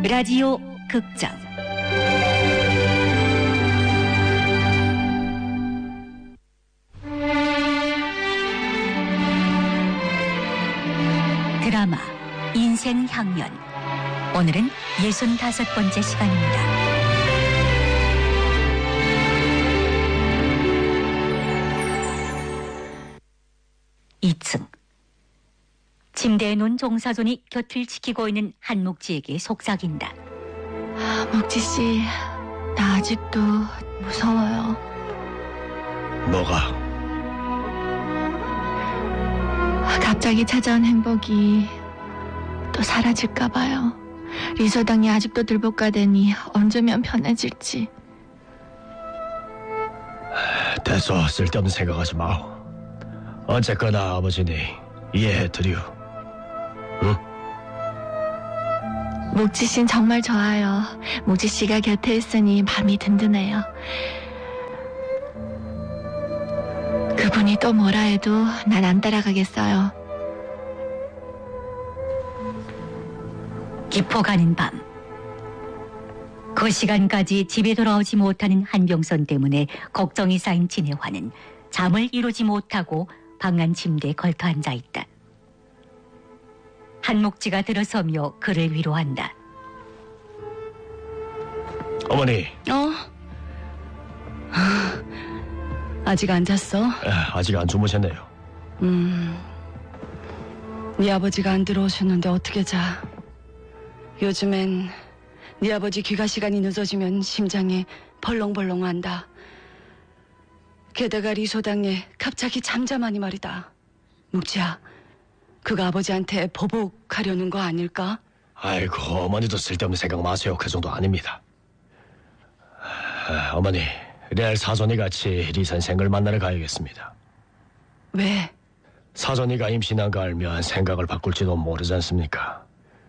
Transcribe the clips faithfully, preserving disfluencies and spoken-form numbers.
라디오 극장 드라마 인생향연. 오늘은 예순다섯 번째 시간입니다. 이 층. 침대에 누운 종사존이 곁을 지키고 있는 한묵지에게 속삭인다. 아, 묵지씨, 나 아직도 무서워요. 뭐가? 갑자기 찾아온 행복이 또 사라질까 봐요. 리소당이 아직도 들볶아대니 언제면 편해질지. 됐어, 쓸데없는 생각하지 마. 어쨌거나 아버지니 이해해드려. 응? 묵지씨는 정말 좋아요. 묵지씨가 곁에 있으니 마음이 든든해요. 그분이 또 뭐라 해도 난 안 따라가겠어요. 깊어가는 밤. 그 시간까지 집에 돌아오지 못하는 한병선 때문에 걱정이 쌓인 진혜화는 잠을 이루지 못하고 방 안 침대에 걸터 앉아있다. 한묵지가 들어서며 그를 위로한다. 어머니. 어? 아직 안 잤어? 에, 아직 안 주무셨네요. 음... 네 아버지가 안 들어오셨는데 어떻게 자? 요즘엔 네 아버지 귀가 시간이 늦어지면 심장이 벌렁벌렁한다. 게다가 리소당에 갑자기 잠잠하니 말이다. 묵지야, 그가 아버지한테 보복하려는 거 아닐까? 아이고, 어머니도 쓸데없는 생각 마세요. 그 정도 아닙니다. 아, 어머니, 내일 사돈이 같이 리 선생을 만나러 가야겠습니다. 왜? 사돈이가 임신한 거 알면 생각을 바꿀지도 모르지 않습니까?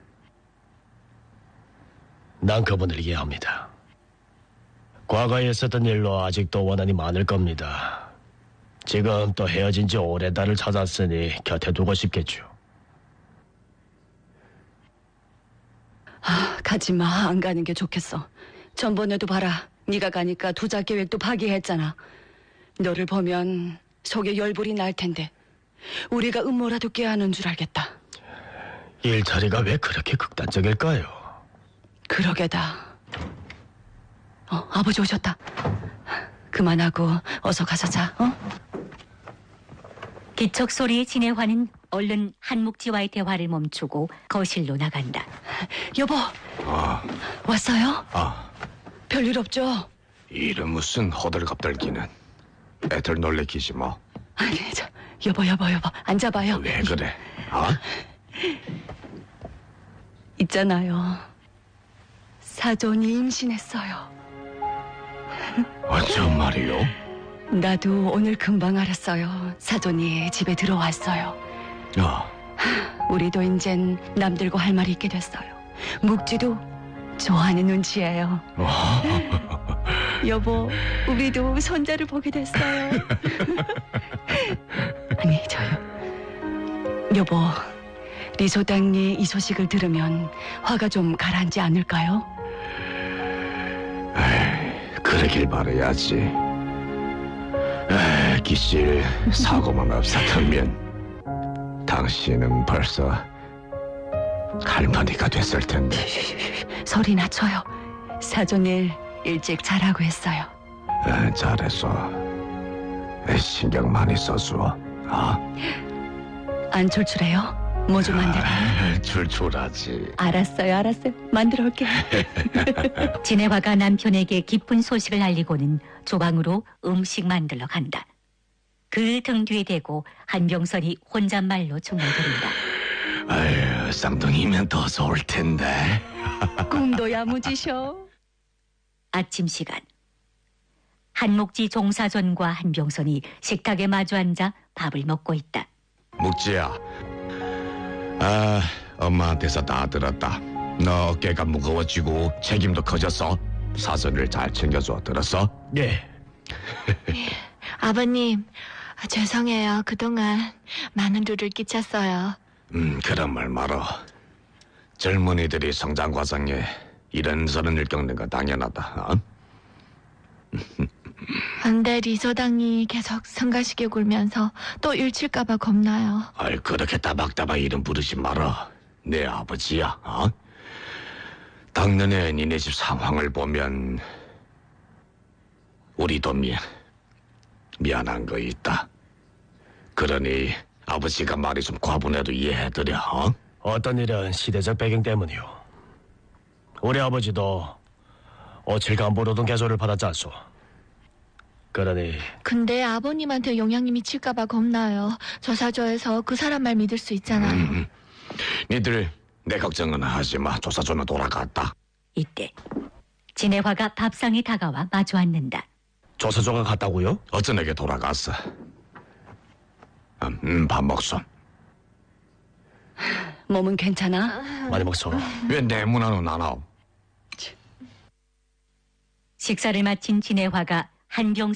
난 그분을 이해합니다. 과거에 있었던 일로 아직도 원한이 많을 겁니다. 지금 또 헤어진 지 오래 딸을 찾았으니 곁에 두고 싶겠죠. 아, 가지마. 안 가는 게 좋겠어. 전번에도 봐라. 네가 가니까 투자 계획도 파기했잖아. 너를 보면 속에 열불이 날 텐데 우리가 음모라도 꾀하는 줄 알겠다. 일처리가 왜 그렇게 극단적일까요? 그러게다. 어, 아버지 오셨다. 그만하고 어서 가서 자. 어? 기척 소리에 진혜화는 얼른 한묵지와의 대화를 멈추고 거실로 나간다. 여보. 아, 왔어요? 아, 별일 없죠? 일은 무슨 허들갑달기는. 애들 놀래키지 마. 아니, 저, 여보, 여보, 여보, 앉아봐요. 왜 그래? 아? 있잖아요. 사돈이 임신했어요. 어쩜 말이요? 나도 오늘 금방 알았어요. 사돈이 집에 들어왔어요. 아, 우리도 이젠 남들과 할 말이 있게 됐어요. 묵지도 좋아하는 눈치예요. 여보, 우리도 손자를 보게 됐어요. 아니, 저요. 여보, 리소당이 이 소식을 들으면 화가 좀 가라앉지 않을까요? 에이, 그러길 바라야지. 에이, 기실 사고만 없었다면 당신은 벌써 할머니가 됐을 텐데. 소리 낮춰요. 사돈일 일찍 자라고 했어요. 에, 잘했어. 에, 신경 많이 써줘. 아? 안 출출해요? 뭐 좀 만들어요? 아, 출출하지. 알았어요, 알았어요. 만들어 올게요. 진혜화가 남편에게 기쁜 소식을 알리고는 조방으로 음식 만들러 간다. 그 등 뒤에 대고 한병선이 혼잣말로 중얼거린다. 아유, 쌍둥이면 더 좋을 텐데. 꿈도 야무지셔. 아침 시간. 한묵지 종사존과 한병선이 식탁에 마주 앉아 밥을 먹고 있다. 묵지야. 아, 엄마한테서 다 들었다. 너 어깨가 무거워지고 책임도 커졌어. 사돈을 잘 챙겨줘. 들었어? 예. 아버님, 아, 죄송해요. 그동안 많은 일을 끼쳤어요. 음, 그런 말 말어. 젊은이들이 성장 과정에 이런저런 겪는 건 당연하다. 어? 안돼 리소당이 계속 성가시게 굴면서 또 일칠까봐 겁나요. 아이, 그렇게 따박따박 이름 부르지 마라. 내 아버지야. 어? 당년에 니네 집 상황을 보면 우리도 미, 미안한 거 있다. 그러니 아버지가 말이 좀 과분해도 이해해드려. 어? 어떤 일은 시대적 배경 때문이요. 우리 아버지도 오칠간보로동 개조를 받았지 않소. 그러니 근데 아버님한테 영향이 미칠까봐 겁나요. 저사조에서 그 사람 말 믿을 수 있잖아요. 음, 니들 내 걱정은 하지 마. 조사조는 돌아갔다. 이때 진해화가 밥상에 다가와 마주 앉는다. 조사조가 갔다고요? 어쩌내게 돌아갔어. 음, 음, 밥 먹소. 몸은 괜찮아? 많이 먹소. 왜 내 문화는 안 하오? 식사를 마친 진해화가 한병